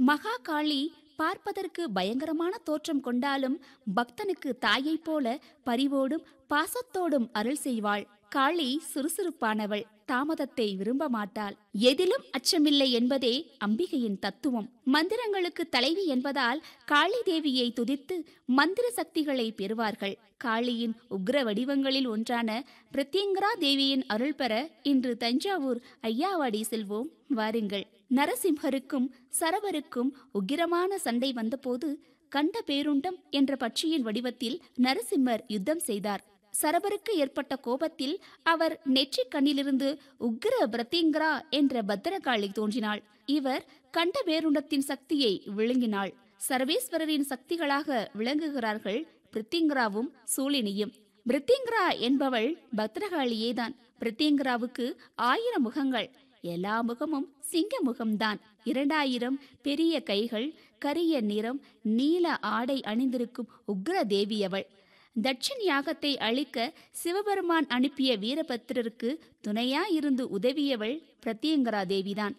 மகா காளி பார்ப்பதற்கு பயங்கரமான தோற்றம் கொண்டாலும் பக்தனுக்கு தாயைப் போல பரிவோடும் பாசத்தோடும் அருள் செய்வாள். காளி சுறுசுறுப்பானவள், தாமதத்தை விரும்ப மாட்டாள். எதிலும் அச்சமில்லை என்பதே அம்பிகையின் தத்துவம். மந்திரங்களுக்கு தலைவி என்பதால் காளி தேவியை துதித்து மந்திர சக்திகளை பெறுவார்கள். காளியின் உக்ர வடிவங்களில் ஒன்றான பிரத்யங்கரா தேவியின் அருள் பெற இன்று தஞ்சாவூர் ஐயாவாடி செல்வோம், வாருங்கள். நரசிம்ஹருக்கும் சரவருக்கும் உக்கிரமான சண்டை வந்தபோது கண்ட பேருண்டம் என்ற பட்சியின் வடிவத்தில் நரசிம்மர் யுத்தம் செய்தார். சரவருக்கு ஏற்பட்ட கோபத்தில் அவர் நெற்றிக் கண்ணிலிருந்து உக்கிர பிரத்யங்கரா என்ற பத்திரகாளி தோன்றினாள். இவர் கண்ட பேருண்டத்தின் சக்தியை விழுங்கினாள். சர்வேஸ்வரரின் சக்திகளாக விளங்குகிறார்கள் பிரித்திங்கராவும் சூலினியும். பிரித்திங்கரா என்பவள் பத்திரகாளியேதான். பிரித்திங்கராவுக்கு 1000 முகங்கள், எல்லா முகமும் சிங்க முகம்தான். 2000 பெரிய கைகள், கரிய நிறம், நீல ஆடை அணிந்திருக்கும் உக்ர தேவியவள். தட்சன் யாகத்தை அழிக்க சிவபெருமான் அனுப்பிய வீரபத்திரருக்கு துணையாயிருந்து உதவியவள் பிரத்யங்கரா தேவிதான்.